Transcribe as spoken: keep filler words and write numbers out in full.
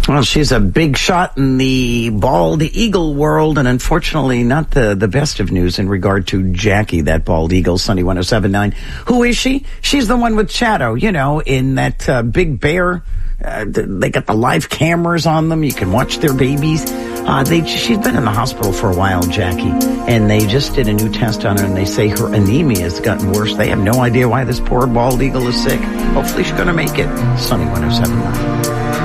Well, she's a big shot in the bald eagle world, and unfortunately not the, the best of news in regard to Jackie, that bald eagle. Sunny one oh seven point nine. Who is she? She's the one with Shadow, you know, in that uh, Big Bear. Uh, they got the live cameras on them. You can watch their babies. Uh, they, she's been in the hospital for a while, Jackie, and they just did a new test on her, and they say her anemia has gotten worse. They have no idea why this poor bald eagle is sick. Hopefully she's going to make it. Sunny one oh seven point nine.